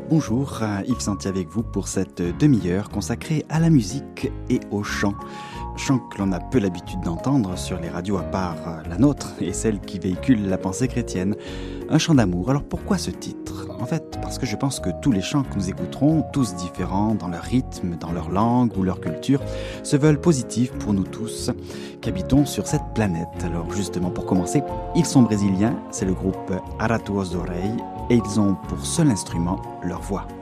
Bonjour, Yves Santi avec vous pour cette demi-heure consacrée à la musique et au chant. Chant que l'on a peu l'habitude d'entendre sur les radios à part la nôtre et celle qui véhicule la pensée chrétienne. Un chant d'amour. Alors pourquoi ce titre ? En fait, parce que je pense que tous les chants que nous écouterons, tous différents dans leur rythme, dans leur langue ou leur culture, se veulent positifs pour nous tous qui habitons sur cette planète. Alors justement, pour commencer, ils sont brésiliens, c'est le groupe Ara Tuas Orei et ils ont pour seul instrument leur voix.